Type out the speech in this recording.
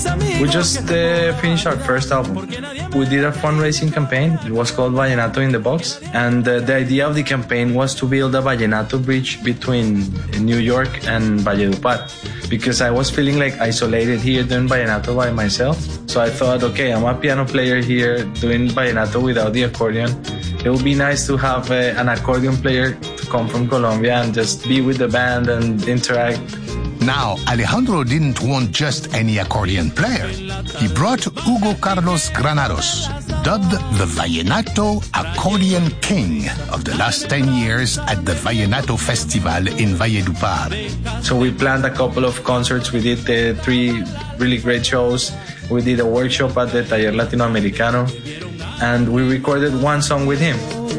We just finished our first album. We did a fundraising campaign. It was called Vallenato in the Box. And the idea of the campaign was to build a Vallenato bridge between New York and Valledupar. Because I was feeling like isolated here doing Vallenato by myself. So I thought, okay, I'm a piano player here doing Vallenato without the accordion. It would be nice to have an accordion player to come from Colombia and just be with the band and interact. Now, Alejandro didn't want just any accordion player. He brought Hugo Carlos Granados, dubbed the Vallenato Accordion King of the last 10 years at the Vallenato Festival in Valledupar. So we planned a couple of concerts. We did 3 really great shows. We did a workshop at the Taller Latinoamericano, and we recorded one song with him.